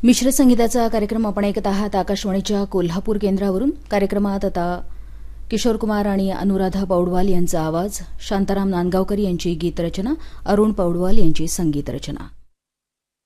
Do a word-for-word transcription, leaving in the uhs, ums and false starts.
मिश्र संगीताचा कार्यक्रम आपण ऐकत आहात आकाशवाणीच्या कोल्हापूर केंद्रावरून. कार्यक्रमात आता किशोर कुमार आणि अनुराधा पौडवाल यांचा आवाज, शांताराम नांदगावकर यांची गीतरचना, अरुण पौडवाल यांची संगीत रचना.